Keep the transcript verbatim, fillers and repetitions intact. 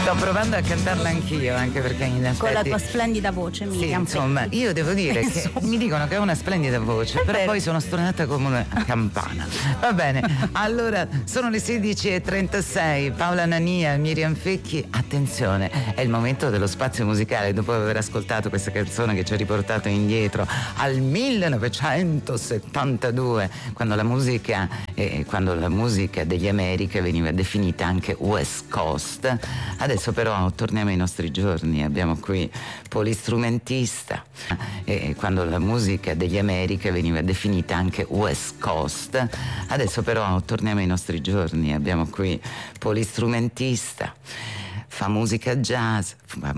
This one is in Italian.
Sto provando a cantarla anch'io, anche perché in effetti... Con la tua splendida voce, Miriam. Sì, insomma, io devo dire che mi dicono che ho una splendida voce, però vero. poi sono stonata come una campana. Va bene, allora sono le sedici e trentasei, Paola Nania, Miriam Fecchi, attenzione, è il momento dello spazio musicale, dopo aver ascoltato questa canzone che ci ha riportato indietro al millenovecentosettantadue, quando la musica, eh, quando la musica degli America veniva definita anche West Coast. Adesso però torniamo ai nostri giorni, abbiamo qui polistrumentista, e quando la musica degli America veniva definita anche West Coast. Adesso però torniamo ai nostri giorni, abbiamo qui polistrumentista, fa musica jazz, fa